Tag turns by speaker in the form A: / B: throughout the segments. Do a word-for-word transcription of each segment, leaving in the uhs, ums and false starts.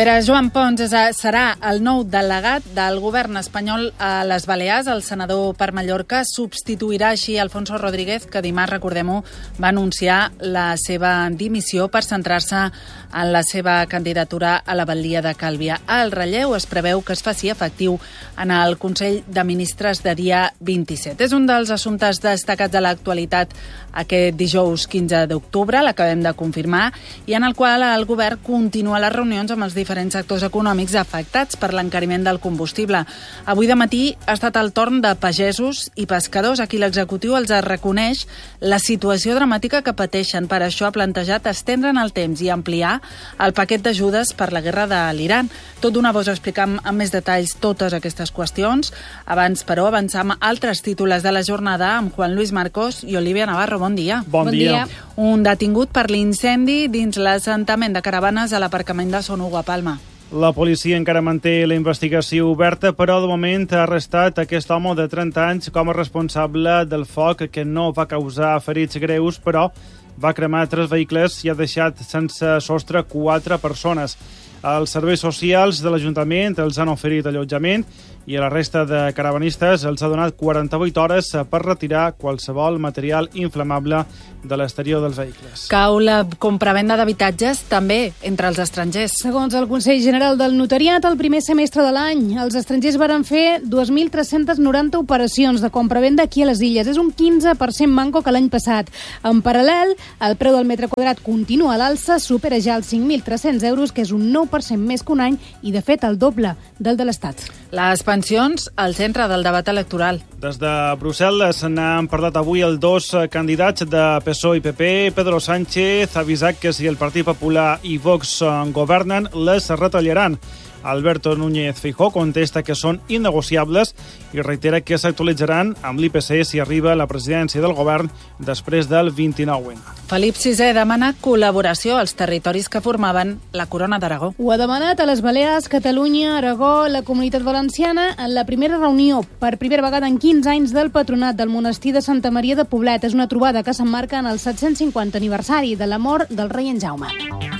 A: Pere Joan Pons serà el nou delegat del govern espanyol a les Balears. El senador per Mallorca substituirà així Alfonso Rodríguez, que dimarts, recordem-ho, va anunciar la seva dimissió per centrar-se en la seva candidatura a la batllia de Càlvia. El relleu es preveu que es faci efectiu en el Consell de Ministres de dia vint-i-set. És un dels assumptes destacats de l'actualitat aquest dijous quinze d'octubre, l'acabem de confirmar, i en el qual el govern continua les reunions amb els diferents sectors econòmics afectats per l'encariment del combustible. Avui de matí ha estat el torn de pagesos i pescadors, a qui l'executiu els reconeix la situació dramàtica que pateixen. Per això ha plantejat estendre en el temps i ampliar el paquet d'ajudes per la guerra de l'Iran. Tot d'una vos explicam amb més detalls totes aquestes qüestions. Abans, però, avançar amb altres títols de la jornada amb Juan Luis Marcos i Olivia Navarro. Bon dia.
B: Bon, bon dia. dia.
A: Un detingut per l'incendi dins l'assentament de caravanes a l'aparcament de Son Hugo a Palma.
B: La policia encara manté la investigació oberta, però de moment ha arrestat aquest home de trenta anys com a responsable del foc que no va causar ferits greus, però va cremar tres vehicles i ha deixat sense sostre quatre persones. Els serveis socials de l'Ajuntament els han oferit allotjament i a la resta de caravanistes els ha donat quaranta-vuit hores per retirar qualsevol material inflamable de l'exterior dels vehicles.
A: Cau la compravenda d'habitatges també entre els estrangers.
C: Segons el Consell General del Notariat, el primer semestre de l'any, els estrangers varen fer dos mil tres-cents noranta operacions de compravenda aquí a les Illes. És un quinze per cent manco que l'any passat. En paral·lel, el preu del metre quadrat continua a l'alça, supera ja els cinc mil tres-cents euros, que és un nou per cent més que un any i, de fet, el doble del de l'Estat.
A: Les pensions al centre del debat electoral.
B: Des de Brussel·les n'han parlat avui els dos candidats de P S O E i P P. Pedro Sánchez ha avisat que si el Partit Popular i Vox governen, les retallaran. Alberto Núñez Feijóo contesta que són innegociables i reitera que s'actualitzaran amb l'I P C si arriba a la presidència del govern després del vint-i-nou ena.
A: Felip sisè demana col·laboració als territoris que formaven la Corona d'Aragó.
C: Ho ha demanat a les Balears, Catalunya, Aragó, la Comunitat Valenciana en la primera reunió per primera vegada en quinze anys del Patronat del Monestir de Santa Maria de Poblet. És una trobada que s'emmarca en el set-cents cinquanta aniversari de la mort del rei en Jaume.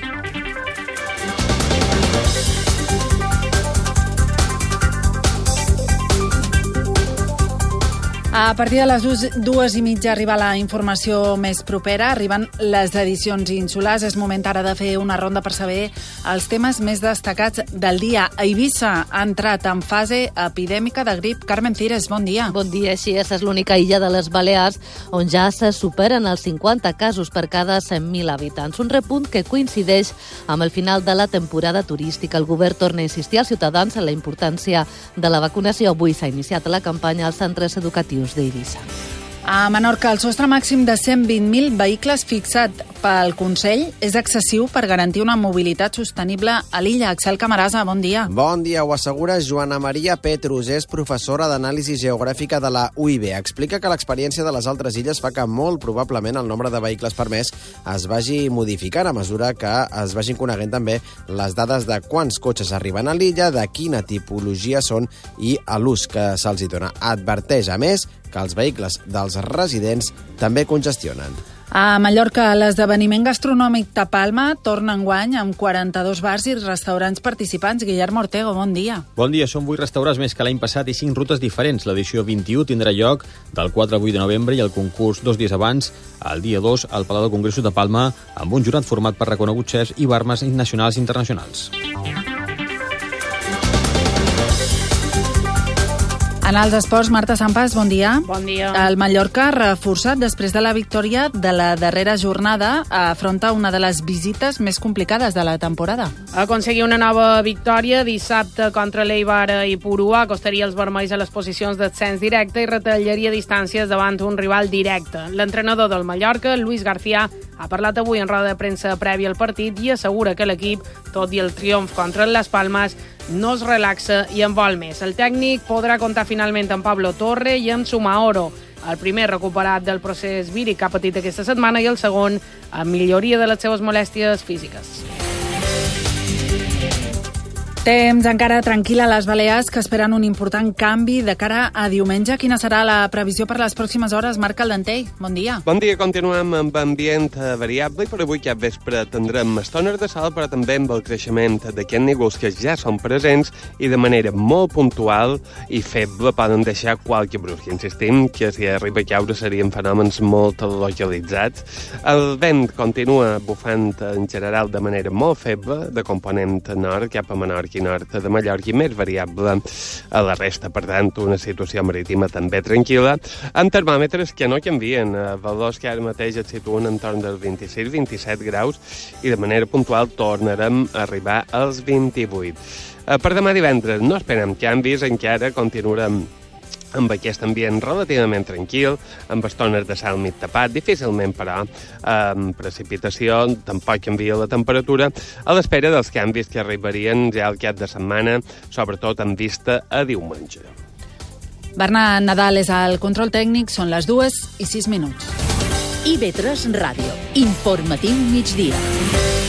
A: A partir de les dues i mitja arriba la informació més propera, arriben les edicions insulars. És moment ara de fer una ronda per saber els temes més destacats del dia. A Eivissa ha entrat en fase epidèmica de grip. Carmen Cires, bon dia.
D: Bon dia, així és. És l'única illa de les Balears on ja se superen els cinquanta casos per cada cent mil habitants. Un repunt que coincideix amb el final de la temporada turística. El govern torna a insistir als ciutadans en la importància de la vacunació. Avui s'ha iniciat la campanya als centres educatius d'Eivissa.
A: A Menorca, el sostre màxim de cent vint mil vehicles fixat pel Consell és excessiu per garantir una mobilitat sostenible a l'illa. Axel Camarasa, bon dia.
E: Bon dia, ho assegura Joana Maria Petrus, és professora d'anàlisi geogràfica de la U I B. Explica que l'experiència de les altres illes fa que molt probablement el nombre de vehicles permès es vagi modificant a mesura que es vagin coneguent també les dades de quants cotxes arriben a l'illa, de quina tipologia són i a l'ús que se'ls hi dona. Adverteix, a més, que els vehicles dels residents també congestionen.
A: A Mallorca, l'esdeveniment gastronòmic de Palma torna enguany amb quaranta-dos bars i restaurants participants. Guillermo Ortego, bon dia.
F: Bon dia, són vuit restaurants més que l'any passat i cinc rutes diferents. L'edició vint-i-u tindrà lloc del quatre al vuit de novembre i el concurs dos dies abans, el dia dos, al Palau de Congressos de Palma, amb un jurat format per reconeguts xefs i barmans nacionals i internacionals.
A: En els esports, Marta Sampas, bon dia.
G: Bon dia.
A: El Mallorca, reforçat després de la victòria de la darrera jornada, afronta una de les visites més complicades de la temporada.
G: Aconseguir una nova victòria dissabte contra l'Eibar i Purua costaria els vermells a les posicions d'ascens directe i retallaria distàncies davant un rival directe. L'entrenador del Mallorca, Luis García, ha parlat avui en roda de premsa prèvia al partit i assegura que l'equip, tot i el triomf contra les Palmes, no es relaxa i en vol més. El tècnic podrà comptar finalment amb Pablo Torre i amb Sumaoro, el primer recuperat del procés víric que ha patit aquesta setmana i el segon amb milloria de les seves molèsties físiques.
A: Temps encara tranquil a les Balears, que esperen un important canvi de cara a diumenge. Quina serà la previsió per les pròximes hores? Marc Caldentell, bon dia.
H: Bon dia, continuem amb ambient variable i per avui cap vespre tindrem estones de sol, però també amb el creixement d'aquests nígols que ja són presents i de manera molt puntual i feble poden deixar qualque brusc. Insistim que si arriba a caure serien fenòmens molt localitzats. El vent continua bufant en general de manera molt feble, de component nord cap a Menorca i nord de Mallorca i més variable a la resta. Per tant, una situació marítima també tranquil·la, amb termòmetres que no canvien, valors que ara mateix es situen entorn dels vint-i-sis vint-i-set graus i de manera puntual tornarem a arribar als vint-i-vuit. Per demà divendres no esperem canvis, encara continuarem amb aquest ambient relativament tranquil, amb estones de cel mig tapat, difícilment, però, amb precipitació, tampoc canvia la temperatura, a l'espera dels canvis que arribarien ja al cap de setmana, sobretot en vista a diumenge.
A: Bernat Nadal és al control tècnic, són les dues i sis minuts.
I: I V tres Ràdio, informatiu migdia.